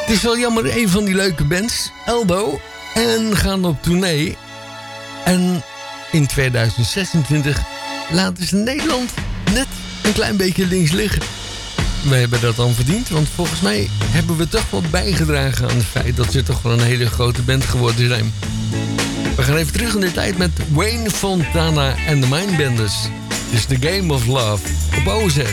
Het is wel jammer, een van die leuke bands, Elbow, en gaan op tournee. En in 2026 laten ze Nederland net een klein beetje links liggen. We hebben dat dan verdiend, want volgens mij hebben we toch wel bijgedragen aan het feit dat ze toch wel een hele grote band geworden zijn. We gaan even terug in de tijd met Wayne Fontana en de Mindbenders. Dit is The Game of Love op OZ.